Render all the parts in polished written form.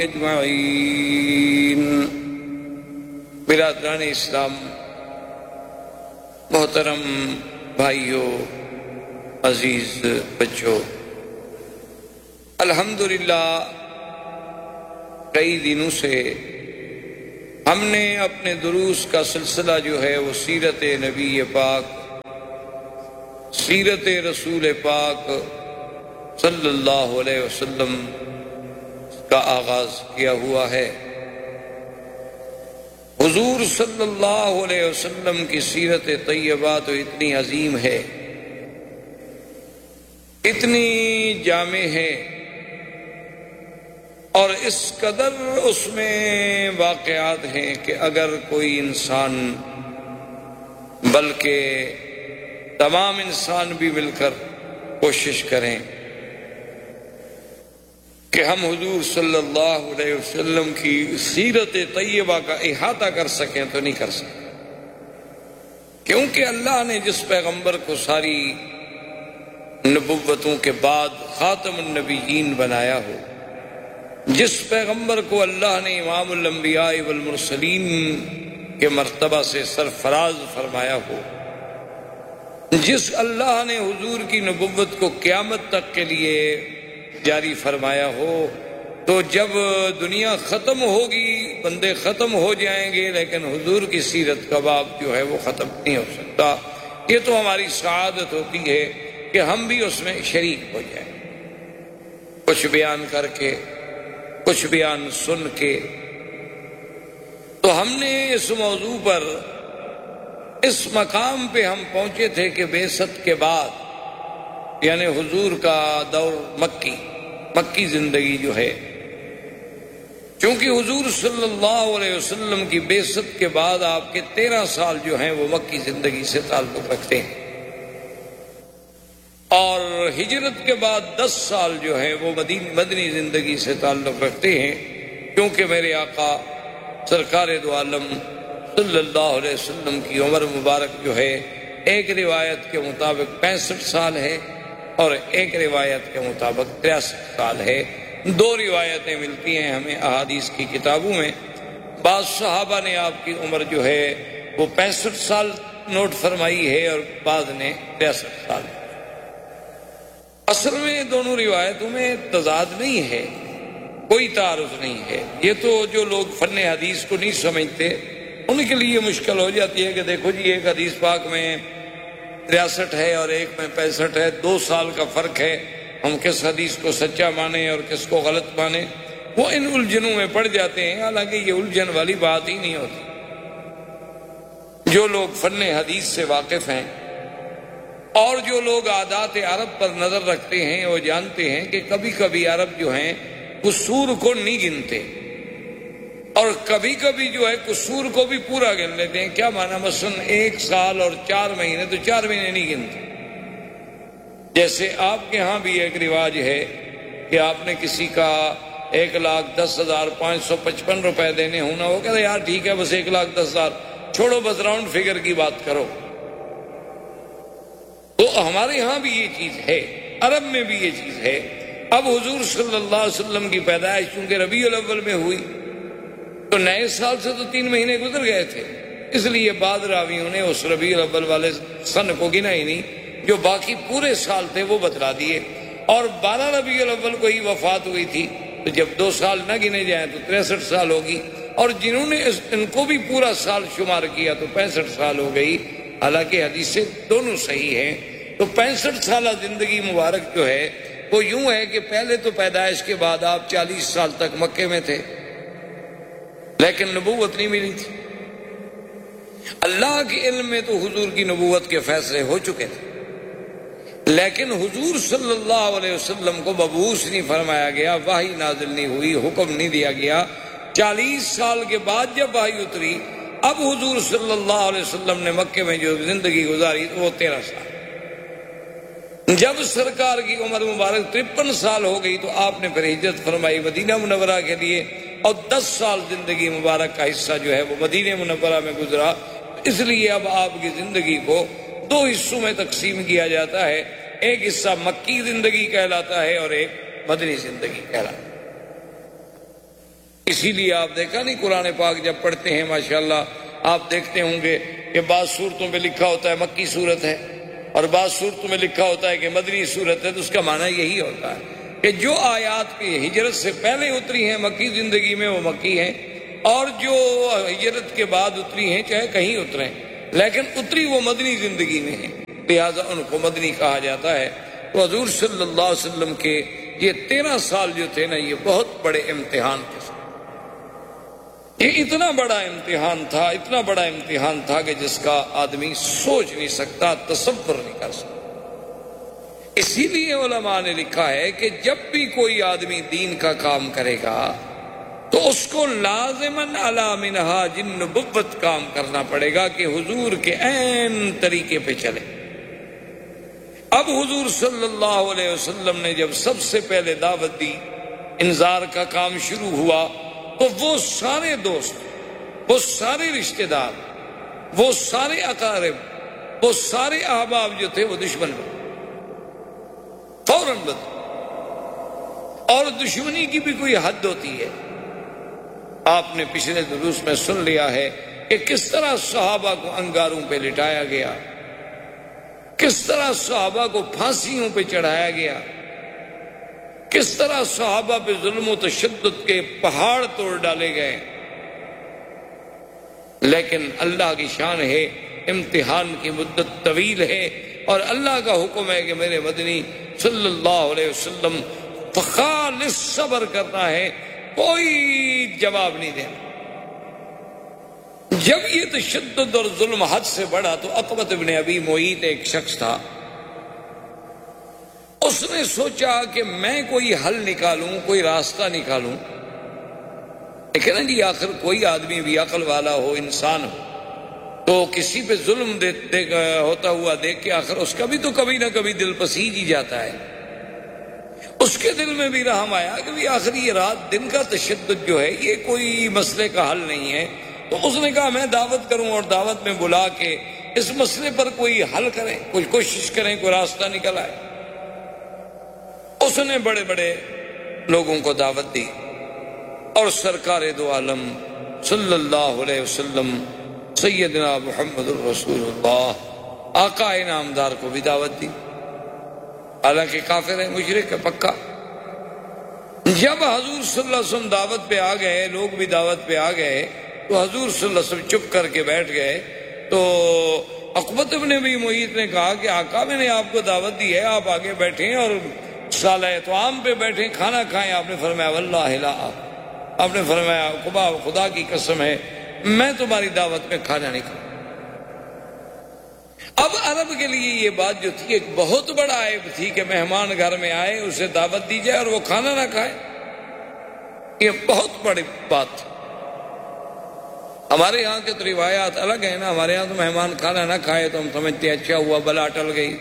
اجمعین۔ برادران اسلام، محترم بھائیوں، عزیز بچوں، الحمدللہ کئی دنوں سے ہم نے اپنے دروس کا سلسلہ جو ہے وہ سیرت نبی پاک، سیرت رسول پاک صلی اللہ علیہ وسلم کا آغاز کیا ہوا ہے۔ حضور صلی اللہ علیہ وسلم کی سیرت طیبہ تو اتنی عظیم ہے، اتنی جامع ہے، اور اس قدر اس میں واقعات ہیں کہ اگر کوئی انسان، بلکہ تمام انسان بھی مل کر کوشش کریں کہ ہم حضور صلی اللہ علیہ وسلم کی سیرت طیبہ کا احاطہ کر سکیں تو نہیں کر سکیں، کیونکہ اللہ نے جس پیغمبر کو ساری نبوتوں کے بعد خاتم النبیین بنایا ہو، جس پیغمبر کو اللہ نے امام الانبیاء والمرسلین کے مرتبہ سے سرفراز فرمایا ہو، جس اللہ نے حضور کی نبوت کو قیامت تک کے لیے جاری فرمایا ہو، تو جب دنیا ختم ہوگی، بندے ختم ہو جائیں گے، لیکن حضور کی سیرت کا باب جو ہے وہ ختم نہیں ہو سکتا۔ یہ تو ہماری سعادت ہوتی ہے کہ ہم بھی اس میں شریک ہو جائیں، کچھ بیان کر کے، کچھ بیان سن کے۔ تو ہم نے اس موضوع پر، اس مقام پہ ہم پہنچے تھے کہ بعثت کے بعد، یعنی حضور کا دور مکی زندگی جو ہے، چونکہ حضور صلی اللہ علیہ وسلم کی بعثت کے بعد آپ کے 13 سال جو ہیں وہ مکی زندگی سے تعلق رکھتے ہیں، اور ہجرت کے بعد 10 سال جو ہیں وہ مدنی زندگی سے تعلق رکھتے ہیں، کیونکہ میرے آقا سرکار دو عالم صلی اللہ علیہ وسلم کی عمر مبارک جو ہے ایک روایت کے مطابق 65 سال ہے اور ایک روایت کے مطابق 63 سال ہے۔ 2 روایتیں ملتی ہیں ہمیں احادیث کی کتابوں میں، بعض صحابہ نے آپ کی عمر جو ہے وہ 65 سال نوٹ فرمائی ہے اور بعض نے 63 سال۔ اصل میں دونوں روایتوں میں تضاد نہیں ہے، کوئی تعارض نہیں ہے۔ یہ تو جو لوگ فن حدیث کو نہیں سمجھتے ان کے لیے مشکل ہو جاتی ہے کہ دیکھو جی ایک حدیث پاک میں 63 ہے اور ایک میں 65 ہے، 2 سال کا فرق ہے، ہم کس حدیث کو سچا مانیں اور کس کو غلط مانیں، وہ ان الجھنوں میں پڑ جاتے ہیں۔ حالانکہ یہ الجھن والی بات ہی نہیں ہوتی۔ جو لوگ فن حدیث سے واقف ہیں اور جو لوگ عادات عرب پر نظر رکھتے ہیں وہ جانتے ہیں کہ کبھی کبھی عرب جو ہیں قصور کو نہیں گنتے، اور کبھی کبھی جو ہے قصور کو بھی پورا گن لیتے ہیں۔ کیا معنی؟ مثلا 1 سال اور 4 مہینے تو 4 مہینے نہیں گنتے۔ جیسے آپ کے ہاں بھی ایک رواج ہے کہ آپ نے کسی کا 1,10,555 روپے دینے ہونا، وہ کہتے ہیں یار ٹھیک ہے بس 1,10,000 چھوڑو، بس راؤنڈ فگر کی بات کرو۔ تو ہمارے ہاں بھی یہ چیز ہے، عرب میں بھی یہ چیز ہے۔ اب حضور صلی اللہ علیہ وسلم کی پیدائش چونکہ ربیع الاول میں ہوئی تو نئے سال سے تو 3 مہینے گزر گئے تھے، اس لیے بعض راویوں نے اس ربیع الاول والے سن کو گنا ہی نہیں، جو باقی پورے سال تھے وہ بتلا دیے۔ اور 12 ربیع الاول کو ہی وفات ہوئی تھی، تو جب 2 سال نہ گنے جائیں تو 63 سال ہوگی، اور جنہوں نے ان کو بھی پورا سال شمار کیا تو 65 سال ہو گئی۔ حالانکہ حدیثیں دونوں صحیح ہیں۔ تو 65 سالہ زندگی مبارک جو ہے وہ یوں ہے کہ پہلے تو پیدائش کے بعد آپ 40 سال تک مکے میں تھے، لیکن نبوت نہیں ملی تھی۔ اللہ کے علم میں تو حضور کی نبوت کے فیصلے ہو چکے تھے، لیکن حضور صلی اللہ علیہ وسلم کو مبعوث نہیں فرمایا گیا، وحی نازل نہیں ہوئی، حکم نہیں دیا گیا۔ 40 سال کے بعد جب وحی اتری، اب حضور صلی اللہ علیہ وسلم نے مکے میں جو زندگی گزاری وہ 13 سال۔ جب سرکار کی عمر مبارک 53 سال ہو گئی تو آپ نے پھر ہجرت فرمائی مدینہ منورہ کے لیے، اور 10 سال زندگی مبارک کا حصہ جو ہے وہ مدینہ منورہ میں گزرا۔ اس لیے اب آپ کی زندگی کو 2 حصوں میں تقسیم کیا جاتا ہے، ایک حصہ مکی زندگی کہلاتا ہے اور ایک مدنی زندگی کہلاتا ہے۔ اسی لیے آپ دیکھا نہیں قرآن پاک جب پڑھتے ہیں ماشاءاللہ آپ دیکھتے ہوں گے کہ بعض صورتوں میں لکھا ہوتا ہے مکی صورت ہے اور بعض صورتوں میں لکھا ہوتا ہے کہ مدنی صورت ہے، تو اس کا معنی یہی ہوتا ہے کہ جو آیات کی ہجرت سے پہلے اتری ہیں مکی زندگی میں وہ مکی ہیں، اور جو ہجرت کے بعد اتری ہیں چاہے کہیں اتریں لیکن اتری وہ مدنی زندگی میں ہیں، لہذا ان کو مدنی کہا جاتا ہے۔ تو حضور صلی اللہ علیہ وسلم کے یہ 13 سال جو تھے نا یہ بہت بڑے امتحان کے ساتھ، یہ اتنا بڑا امتحان تھا، اتنا بڑا امتحان تھا کہ جس کا آدمی سوچ نہیں سکتا، تصور نہیں کر سکتا۔ اسی لیے علماء نے لکھا ہے کہ جب بھی کوئی آدمی دین کا کام کرے گا تو اس کو لازماً علی منہاج النبوت کام کرنا پڑے گا کہ حضور کے عین طریقے پہ چلے۔ اب حضور صلی اللہ علیہ وسلم نے جب سب سے پہلے دعوت دی، انذار کا کام شروع ہوا، تو وہ سارے دوست، وہ سارے رشتہ دار، وہ سارے اقارب، وہ سارے احباب جو تھے وہ دشمن بنے، فوراً بدلے۔ اور دشمنی کی بھی کوئی حد ہوتی ہے، آپ نے پچھلے دروس میں سن لیا ہے کہ کس طرح صحابہ کو انگاروں پہ لٹایا گیا، کس طرح صحابہ کو پھانسیوں پہ چڑھایا گیا، کس طرح صحابہ پہ ظلم و تشدد کے پہاڑ توڑ ڈالے گئے، لیکن اللہ کی شان ہے، امتحان کی مدت طویل ہے، اور اللہ کا حکم ہے کہ میرے مدنی صلی اللہ علیہ وسلم خالص صبر کرنا ہے، کوئی جواب نہیں دینا۔ جب یہ تشدد اور ظلم حد سے بڑھا تو عقبۃ بن ابی معیط ایک شخص تھا، اس نے سوچا کہ میں کوئی حل نکالوں، کوئی راستہ نکالوں، لیکن نا جی آخر کوئی آدمی بھی عقل والا ہو، انسان ہو، تو کسی پہ ظلم ہوتا ہوا دیکھ کے آخر اس کا بھی تو کبھی نہ کبھی دل پسیج ہی جاتا ہے۔ اس کے دل میں بھی رحم آیا کہ بھی آخر یہ رات دن کا تشدد جو ہے یہ کوئی مسئلے کا حل نہیں ہے، تو اس نے کہا میں دعوت کروں اور دعوت میں بلا کے اس مسئلے پر کوئی حل کریں، کوئی کوشش کریں، کوئی راستہ نکل آئے۔ اس نے بڑے بڑے لوگوں کو دعوت دی اور سرکار دو عالم صلی اللہ علیہ وسلم سیدنا محمد الرسول اللہ آقا انعامدار کو بھی دعوت دی، حالانکہ کافر ہے، مشرک ہے پکا۔ جب حضور صلی اللہ علیہ وسلم دعوت پہ آ گئے، لوگ بھی دعوت پہ آ گئے، تو حضور صلی اللہ علیہ وسلم چپ کر کے بیٹھ گئے۔ تو عقبۃ بن ابی معیط نے کہا کہ آقا میں نے آپ کو دعوت دی ہے، آپ آگے بیٹھیں اور سالہ طعام پہ بیٹھیں، کھانا کھائیں۔ آپ نے فرمایا واللہ لا، آپ نے فرمایا عقبہ خدا کی قسم ہے میں تمہاری دعوت میں کھانا نہیں کھاؤں۔ اب عرب کے لیے یہ بات جو تھی ایک بہت بڑا عیب تھی کہ مہمان گھر میں آئے، اسے دعوت دی جائے اور وہ کھانا نہ کھائے، یہ بہت بڑی بات تھی۔ ہمارے یہاں کے تو روایات الگ ہیں نا، ہمارے یہاں تو مہمان کھانا نہ کھائے تو ہم سمجھتے ہیں اچھا ہوا، بلا ٹل گئی،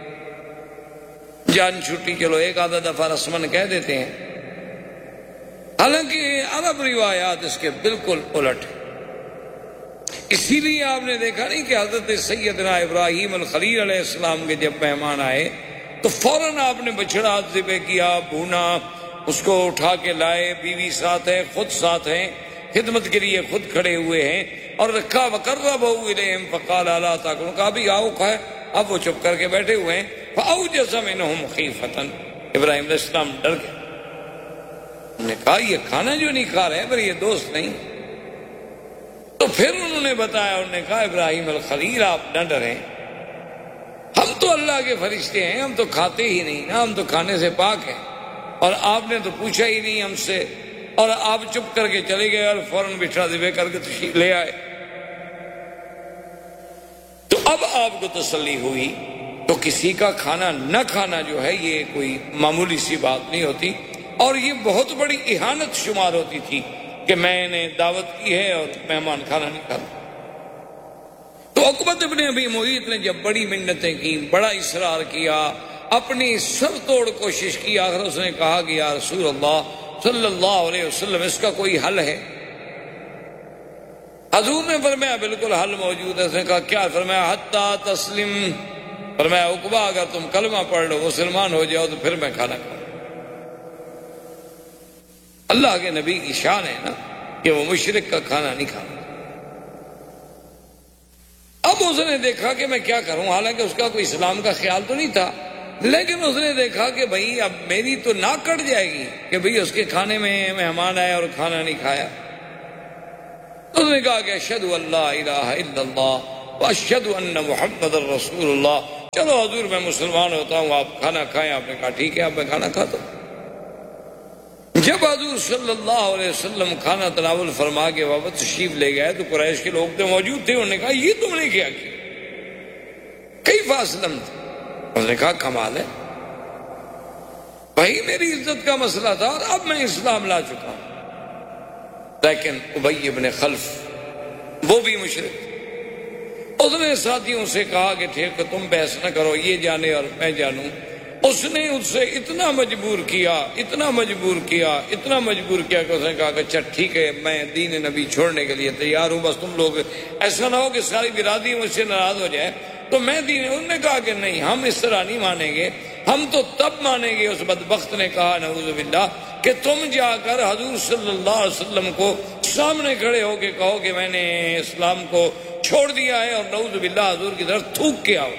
جان چھٹی، چلو ایک آدھا دفعہ رسمن کہہ دیتے ہیں، حالانکہ عرب روایات اس کے بالکل الٹ ہیں۔ اسی لیے آپ نے دیکھا نہیں کہ حضرت سیدنا ابراہیم الخلیل علیہ السلام کے جب مہمان آئے تو فوراً آپ نے بچڑا ذبح کیا، بھونا، اس کو اٹھا کے لائے، بیوی ساتھ ہے، خود ساتھ ہیں، خدمت کے لیے خود کھڑے ہوئے ہیں، اور رکھا وقربہ الیہم فقال الا تاکلون، کہا بھی آؤ کھائے۔ اب وہ چپ کر کے بیٹھے ہوئے ہیں، فاوجس منہم خیفۃ، ابراہیم علیہ السلام ڈر گئے، انہوں نے کہا یہ کھانا جو نہیں کھا رہے پر یہ دوست نہیں۔ تو پھر انہوں نے بتایا، انہوں نے کہا ابراہیم الخلیل آپ نہ ڈریں، ہم تو اللہ کے فرشتے ہیں، ہم تو کھاتے ہی نہیں نا، ہم تو کھانے سے پاک ہیں، اور آپ نے تو پوچھا ہی نہیں ہم سے، اور آپ چپ کر کے چلے گئے اور فوراً بچھڑا ذبح کر کے تشریف لے آئے۔ تو اب آپ کو تسلی ہوئی، تو کسی کا کھانا نہ کھانا جو ہے یہ کوئی معمولی سی بات نہیں ہوتی، اور یہ بہت بڑی اہانت شمار ہوتی تھی کہ میں نے دعوت کی ہے اور مہمان کھانا نہیں کھاتا۔ تو عقبۃ بن ابی معیط نے جب بڑی منتیں کی، بڑا اصرار کیا، اپنی سر توڑ کوشش کی، آخر اس نے کہا کہ یا رسول اللہ صلی اللہ علیہ وسلم اس کا کوئی حل ہے؟ حضور نے فرمایا بالکل حل موجود ہے۔ اس نے کہا کیا؟ فرمایا حتی تسلم، فرمایا عقبہ اگر تم کلمہ پڑھ لو، مسلمان ہو جاؤ تو پھر میں کھانا کھاؤں۔ اللہ کے نبی کی شان ہے نا، کہ وہ مشرک کا کھانا نہیں کھانا۔ اب اس نے دیکھا کہ میں کیا کروں، حالانکہ اس کا کوئی اسلام کا خیال تو نہیں تھا، لیکن اس نے دیکھا کہ بھئی اب میری تو ناک کٹ جائے گی کہ بھئی اس کے کھانے میں مہمان آئے اور کھانا نہیں کھایا۔ اس نے کہا کہ اشہد ان لا الہ الا اللہ واشہد ان محمد رسول اللہ، چلو حضور میں مسلمان ہوتا ہوں، آپ کھانا کھائیں۔ آپ نے کہا ٹھیک ہے، اب میں کھانا کھاتا ہوں۔ جب حضور صلی اللہ علیہ وسلم کھانا تناول فرما کے واپس تشریف لے گئے تو قریش کے لوگ تو موجود تھے، انہوں نے کہا یہ تم نے کیا کیا، کیف اسلمت؟ اس نے کہا کمال ہے بھائی، میری عزت کا مسئلہ تھا اور اب میں اسلام لا چکا ہوں۔ لیکن ابی بن خلف وہ بھی مشرک، اس نے ساتھیوں سے کہا کہ ٹھیک ہے تم بحث نہ کرو، یہ جانے اور میں جانوں۔ اس نے اس سے اتنا مجبور کیا کہ اس نے کہا کہ اچھا ٹھیک ہے میں دین نبی چھوڑنے کے لیے تیار ہوں، بس تم لوگ ایسا نہ ہو کہ ساری برادری مجھ سے ناراض ہو جائے تو میں دین۔ انہوں نے کہا کہ نہیں، ہم اس طرح نہیں مانیں گے، ہم تو تب مانیں گے۔ اس بدبخت نے کہا نعوذ باللہ کہ تم جا کر حضور صلی اللہ علیہ وسلم کو سامنے کھڑے ہو کے کہو کہ میں نے اسلام کو چھوڑ دیا ہے اور نعوذ باللہ حضور کی طرف تھوک کے آؤ۔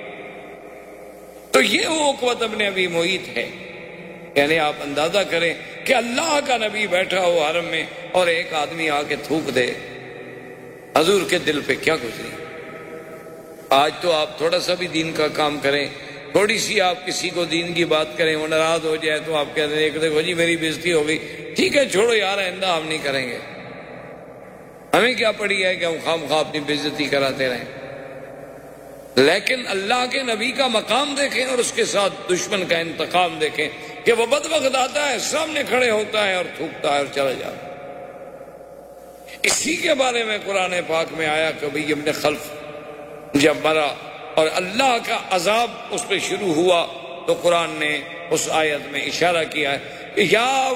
تو یہ وہ عقبہ بن ابی معیط ہے، یعنی آپ اندازہ کریں کہ اللہ کا نبی بیٹھا ہو حرم میں اور ایک آدمی آ کے تھوک دے، حضور کے دل پہ کیا گزری۔ آج تو آپ تھوڑا سا بھی دین کا کام کریں، تھوڑی سی آپ کسی کو دین کی بات کریں، وہ ناراض ہو جائے تو آپ کہتے ہیں دیکھو جی میری بےزتی ہو گئی، ٹھیک ہے چھوڑو یار، آئندہ ہم نہیں کریں گے، ہمیں کیا پڑی ہے کہ ہم خواہ اپنی بےزتی کراتے رہیں۔ لیکن اللہ کے نبی کا مقام دیکھیں اور اس کے ساتھ دشمن کا انتقام دیکھیں کہ وہ بدبخت آتا ہے، سامنے کھڑے ہوتا ہے اور تھوکتا ہے اور چلا جاتا ہے۔ اسی کے بارے میں قرآن پاک میں آیا کہ ابی بن خلف جب مرا اور اللہ کا عذاب اس پہ شروع ہوا تو قرآن نے اس آیت میں اشارہ کیا ہے کہ یا